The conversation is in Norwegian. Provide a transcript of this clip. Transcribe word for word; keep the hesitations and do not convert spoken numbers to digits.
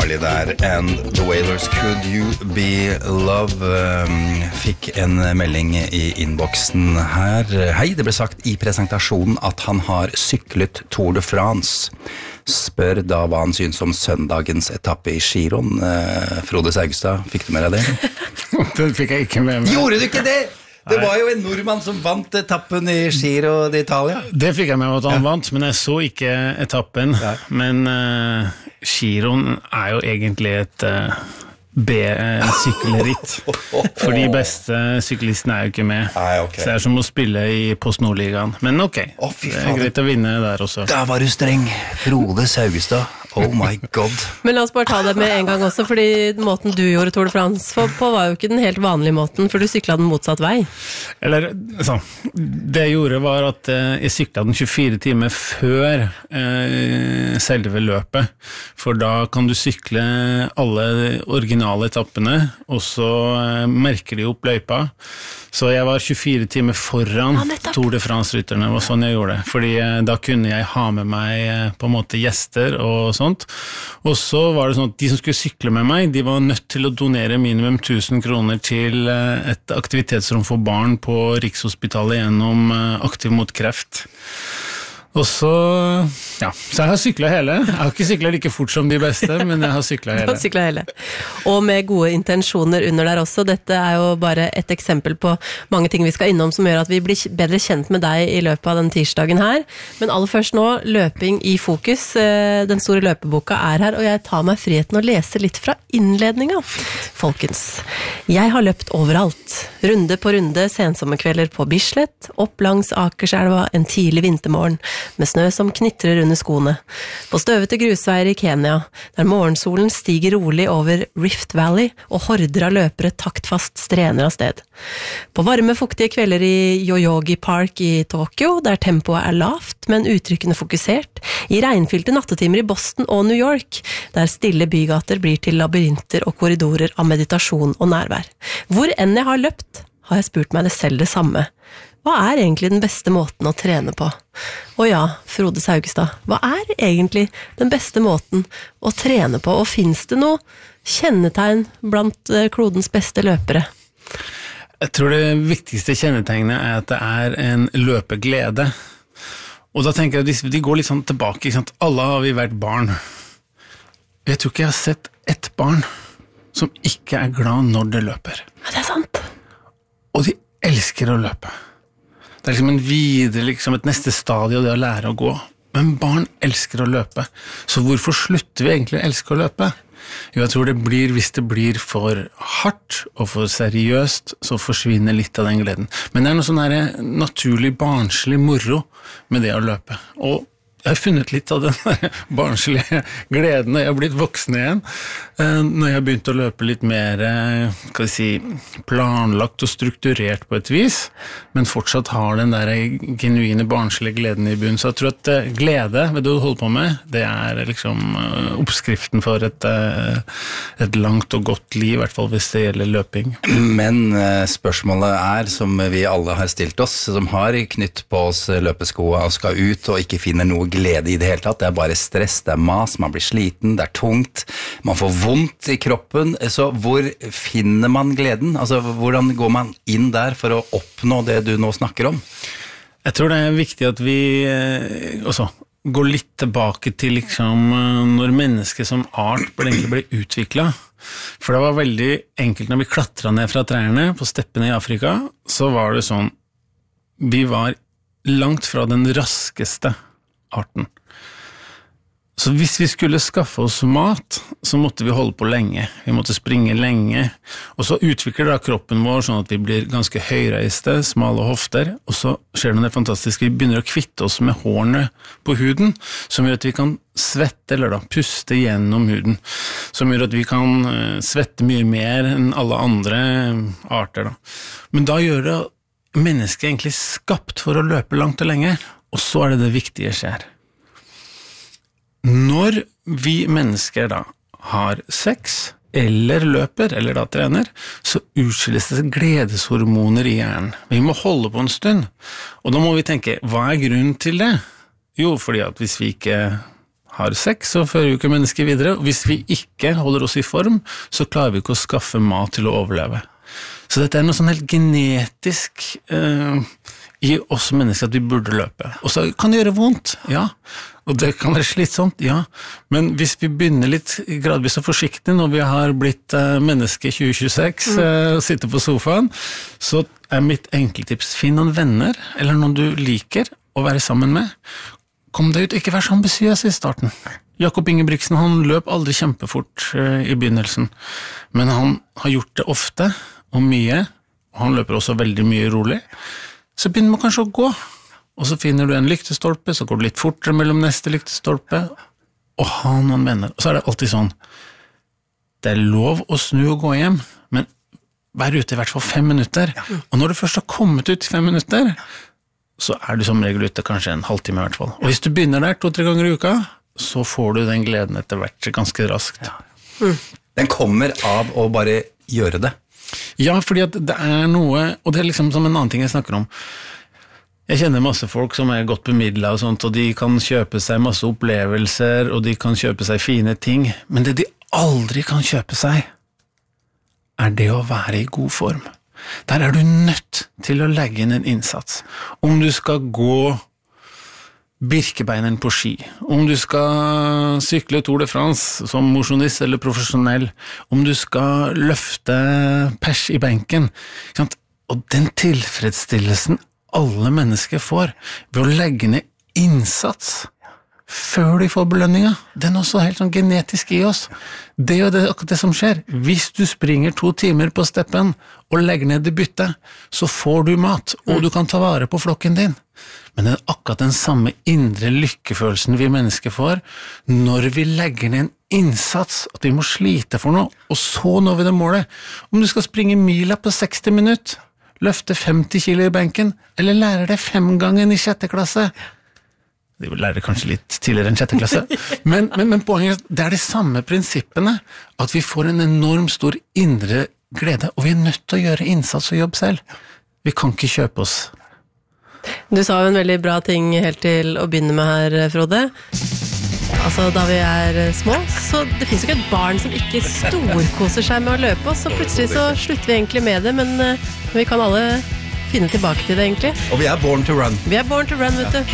Marley der, and The Wailers, Could You Be Love, um, fikk en melding i innboksen her. Hei, det ble sagt i presentasjonen at han har syklet Tour de France. Spør da hva han synes om søndagens etappe i Giron. Uh, Frode Saugstad, fikk du med deg det? Den fikk jeg ikke med meg. Gjorde du ikke det? Det var jo en nordmann som vant etappen i Giro d'Italia. Det fikk jeg med at han ja. vant, men jeg så ikke etappen. Ja. Men uh, Giron er jo egentlig et uh, B-sykkelritt. For de beste syklistene er jo ikke med. Nei, okay. Så det er som å spille i Post Nordligaen. Men ok, oh, det er greit å vinne der også. Der var du streng, Frode Saugestad. Oh my god. Men la oss bare ta det med en gang også, fordi måten du gjorde Tour de France på var jo ikke den helt vanlige måten, for du syklet den motsatt vei. Eller, så, det jeg gjorde var at eh, jeg syklet den tjuefire timer før eh, selve løpet, for da kan du sykle alle originale etappene, og så eh, merker de opp løypa. Så jeg var tjuefire timer foran ja, Tour de France-rytterne, det var sånn jeg gjorde det. Fordi eh, da kunne jeg ha med meg eh, på en måte gjester og sånt. Og så var det sånn at de som skulle sykle med meg, de var nødt til å donere minimum tusen kroner til eh, et aktivitetsrom for barn på Rikshospitalet gjennom eh, Aktiv mot kreft. Og så, ja, så jeg har syklet hele. Jeg har ikke syklet like fort som de beste, men jeg har syklet hele. Du har syklet hele. Og med gode intensjoner under der også. Dette er jo bare et eksempel på mange ting vi skal innom som gjør at vi blir bedre kjent med deg i løpet av den tirsdagen her. Men aller først nå, løping i fokus. Den store løpeboka er her, og jeg tar meg friheten å lese litt fra innledninga. Folkens, jeg har løpt overalt. Runde på runde, sensommerkvelder på Bislett, opp langs Akerselva en tidlig vintermorgen, med snø som knitrer under skoene. På støvete grusveier i Kenya, der morgensolen stiger rolig over Rift Valley, og horder av løpere taktfast strener av sted. På varme, fuktige kvelder i Yoyogi Park i Tokyo, der tempoet er lavt, men uttrykkende fokusert. I regnfylte nattetimer i Boston og New York, der stille bygater blir til labyrinter og korridorer av meditasjon og nærvær. Hvor enn jeg har løpt, har jeg spurt meg det selv det samme. Hva er egentlig den beste måten å trene på? Og ja, Frode Saugestad, hva er egentlig den beste måten å trene på? Og finnes det noe kjennetegn blant klodens beste løpere? Jeg tror det viktigste kjennetegnet er at det er en løpeglede. Og da tenker jeg at de går litt sånn tilbake, ikke sant? Alle har vi vært barn. Jeg tror ikke jeg har sett ett barn som ikke er glad når det løper. Ja, det er sant. Og de elsker å løpe. Det er liksom en videre, liksom et neste stadie av det å lære å gå. Men barn elsker å løpe. Så hvorfor slutter vi egentlig å elske å løpe? Jo, jeg tror det blir, hvis det blir for hardt og for seriøst, så forsvinner litt av den gleden. Men det er noe sånn her naturlig, barnslig moro med det å løpe. Og jeg har funnet litt av den barnslige gleden når jeg har blitt voksen igjen. Når jeg har begynt å løpe litt mer, skal vi si, planlagt og strukturert på et vis, men fortsatt har den der genuine barnslige gleden i bunn. Så jeg tror at glede ved det du holder på med, det er liksom oppskriften for et, et langt og godt liv, i hvert fall hvis det gjelder løping. Men spørsmålet er, som vi alle har stilt oss, som har knytt på oss løpeskoa og skal ut og ikke finner noe glede i det hele tatt, det er bare stress, det er mas, man blir sliten, det er tungt, man får vondt i kroppen, så hvor finner man gleden? Altså, hvordan går man inn der for å oppnå det du nå snakker om? Jeg tror det er viktig at vi også går litt tilbake til liksom, når mennesket som art ble, ble utviklet. For det var veldig enkelt når vi klatret ned fra trærne på steppene i Afrika, så var det sånn, vi var langt fra den raskeste arten. Så hvis vi skulle skaffe oss mat, så måtte vi holde på lenge. Vi måtte springe lenge. Og så utvikler da kroppen vår sånn at vi blir ganske høyreiste, smale hofter, og så skjer det det fantastiske. Vi begynner å kvitte oss med hårene på huden, som gjør at vi kan svette, eller da puste gjennom huden. Som gjør at vi kan svette mye mer enn alle andre arter. Da. Men da gjør det mennesket egentlig skapt for å løpe langt og lenge. Og så er det det viktige skjer. Når vi mennesker da har sex, eller løper, eller da trener, så utskilles det gledeshormoner i hjernen. Vi må holde på en stund. Og da må vi tenke, hva er grunnen til det? Jo, fordi at hvis vi ikke har sex, så fører jo ikke mennesket videre. Og hvis vi ikke holder oss i form, så klarer vi ikke å skaffe mat til å overleve. Så dette er noe sånn helt genetisk eh, i oss mennesker at vi burde løpe. Og så kan det gjøre vondt, ja. Og det kan være slitsomt, ja. Men hvis vi begynner litt gradvis og forsiktig når vi har blitt eh, menneske tjue tjueseks mm. eh, og sitter på sofaen, så er mitt enkeltips, finn noen venner, eller noen du liker å være sammen med. Kom deg ut, ikke vær så ambisiøs i starten. Jakob Ingebrigtsen, han løp aldri kjempefort eh, i begynnelsen, men han har gjort det ofte og mye, og han løper også veldig mye rolig. Så begynner man kanskje å gå, og så finner du en lyktestolpe, så går du litt fortere mellom neste lyktestolpe, og ha noen venner. Og så er det alltid sånn, det er lov å snu og gå hjem, men vær ute i hvert fall fem minutter. Og når du først har kommet ut i fem minutter, så er du som regel ute kanskje en halvtime i hvert fall. Og hvis du begynner der to-tre ganger i uka, så får du den gleden etter hvert ganske raskt. Mm. Den kommer av å bare gjøre det. Ja, fordi at det er noe, og det er liksom som en annen ting jeg snakker om. Jeg kjenner masse folk som er godt bemidlet og sånt, og de kan kjøpe seg masse opplevelser, og de kan kjøpe seg fine ting, men det de aldri kan kjøpe seg, er det å være i god form. Der er du nødt til å legge inn en innsats. Om du skal gå Birkebeineren på ski, om du skal sykle Tour de France som mosjonist eller profesjonell, om du skal løfte pers i benken, og den tilfredsstillelsen alle mennesker får ved å legge ned innsats før de får belønninga, den er også helt sånn genetisk i oss. Det er jo det, akkurat det som skjer. Hvis du springer to timer på steppen og legger ned i byttet, så får du mat, og du kan ta vare på flokken din. Men det er akkurat den samme indre lykkefølelsen vi mennesker får når vi legger ned en innsats, at vi må slite for noe, og så når vi det målet. Om du skal springe mila på seksti minutter, løfte femti kilo i benken, eller lære deg fem ganger i sjette klasse. De lærer kanskje litt tidligere enn sjette klasse, men, men, men poenget er det er de samme prinsippene, at vi får en enorm stor indre glede, og vi er nødt til å gjøre innsats og jobb selv. Vi kan ikke kjøpe oss. Du sa jo en veldig bra ting helt til å begynne med her, Frode. Altså, da vi er små, så det finnes jo ikke et barn som ikke storkoser seg med å løpe, og så plutselig så slutter vi egentlig med det, men vi kan alle finne tilbake til det egentlig. Og vi er born to run. Vi er born to run, vet du.